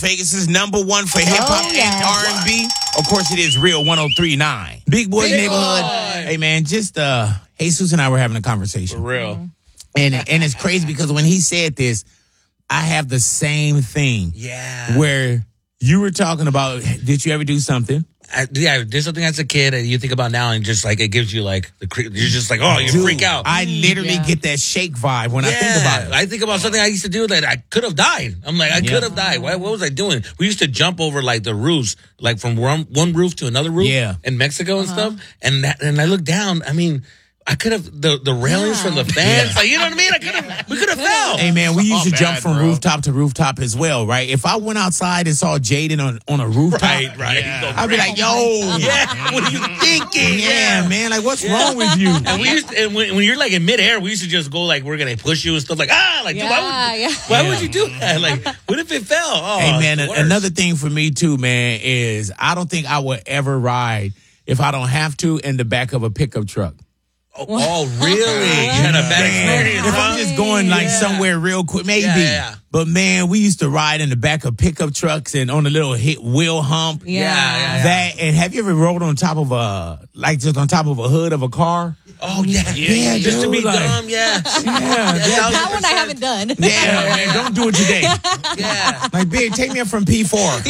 Vegas' #1 for hip hop and R&B. Of course, it is Real 103.9. Big Boy Neighborhood. Hey, man, just Jesus and I were having a conversation. For real. And it's crazy because when he said this, I have the same thing. Yeah. Where you were talking about, did you ever do something? There's something as a kid that you think about now and just like it gives you like you're just like, oh, you freak out. I literally get that shake vibe when I think about it. I think about something I used to do that I could have died. I'm like, I could have died. What was I doing? We used to jump over like the roofs, like from one roof to another roof in Mexico and stuff. And I look down, I mean, I could have the railings from the fans, like, you know what I mean? We could have fell. Hey man, we used to jump from rooftop to rooftop as well, right? If I went outside and saw Jaden on a rooftop, right, I'd be like, yo, what are you thinking? Yeah, man, like what's wrong with you? And we used to, and when you're like in midair, we used to just go like we're gonna push you and stuff like dude, why would you do that? Like, what if it fell? Oh, hey man, another thing for me too, man, is I don't think I would ever ride if I don't have to in the back of a pickup truck. Oh, really? You had a bad experience. If I'm just going like somewhere real quick, maybe. Yeah. But man, we used to ride in the back of pickup trucks and on a little wheel hump. Yeah. That, and have you ever rode on top of just on top of a hood of a car? Oh, yeah. Just to be dumb, That one I haven't done. Yeah, man, don't do it today. Yeah. Like, big, take me up from P4.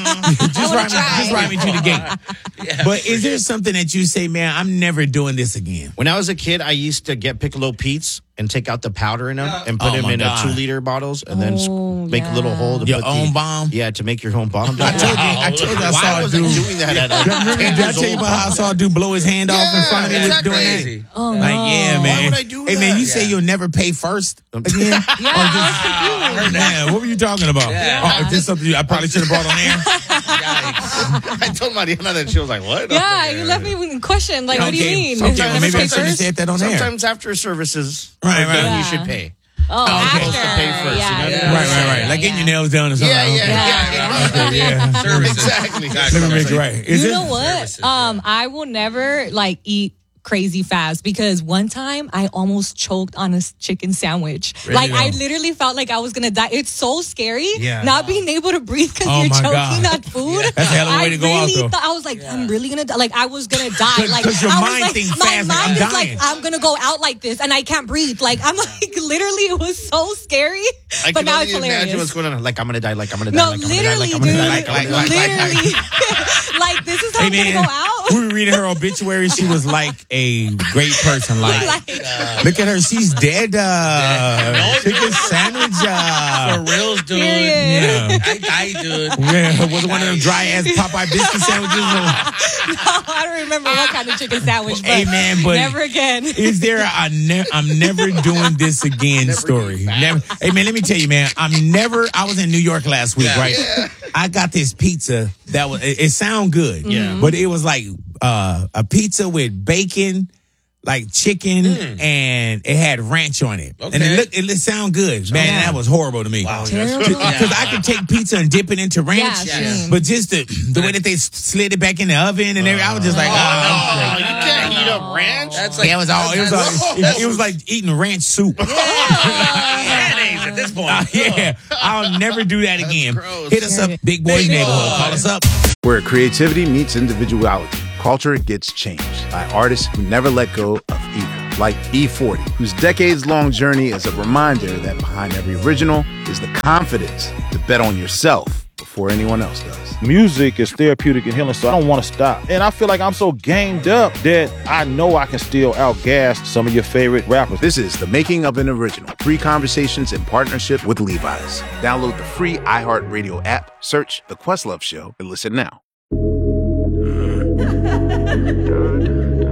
Just ride me to the gate. Yeah, but is there something that you say, man, I'm never doing this again? When I was a kid, I used to get Piccolo Pete's and take out the powder in them and put them in 2-liter bottles and then make a little hole to your put own bomb? Yeah, to make your own bomb. I told you I saw a dude doing that at 10 Did I years tell you old. about how I saw a dude blow his hand off in front of me with doing crazy. that? Oh, like, yeah, man. Why would I do Hey, that? man, you say you'll never pay first again? Man, what were you talking about? Yeah. Oh, is this something I probably should have brought on air? I told Mariana that she was like, what? Yeah, you left me with a question. Like, what do you mean? Okay, well, maybe I should have said that on air. Sometimes after services, Right. you should pay. Oh, after. Supposed to pay first. Right. Like getting your nails done or something. Yeah. Services. Exactly. Let me make it right. You know what? I will never eat crazy fast because one time I almost choked on a chicken sandwich. Really? I literally felt like I was gonna die. It's so scary not being able to breathe because you're my choking God. on food. That's a hell of a way to go out, though. I was like, I'm really gonna die. Like, I was gonna die. Like, Because your I was mind like, thinks my fast, like, I'm mind is dying. like, I'm gonna go out like this and I can't breathe. Like, I'm like, literally, it was so scary. I But can now only it's hilarious. imagine what's going on. Like, I'm going to die. Like, I'm going to die. No, like, I'm gonna die, literally, like, I'm dude. gonna die, Literally. Like, this is how I'm gonna go out. We were reading her obituary. She was like a great person. Like, look at her. She's dead. Chicken sandwich. For reals, dude. Period. I died, dude. Yeah, was it one of them dry ass Popeye biscuit sandwiches? No, I don't remember what kind of chicken sandwich, but, Hey, man, but never again. Is there I'm never doing this again story? Never. Hey man, let me tell you, man. I was in New York last week, right? I got this pizza that was it sound good. Yeah. But it was like a pizza with bacon, like chicken, and it had ranch on it. Okay. And it sound good. Man, that was horrible to me. Wow. Terrible. Because I could take pizza and dip it into ranch, Yeah. but just the way that they slid it back in the oven and everything, I was just like, Oh, you can't heat up ranch? That's like, it was like eating ranch soup. mayonnaise at this point. I'll never do that again. gross. Hit us up, Big Boys Neighborhood. Call us up. Where creativity meets individuality, culture gets changed by artists who never let go of either. Like E40, whose decades-long journey is a reminder that behind every original is the confidence to bet on yourself before anyone else does. Music is therapeutic and healing, so I don't want to stop. And I feel like I'm so gamed up that I know I can still outgas some of your favorite rappers. This is The Making of an Original. 3 conversations in partnership with Levi's. Download the free iHeartRadio app, search The Questlove Show, and listen now.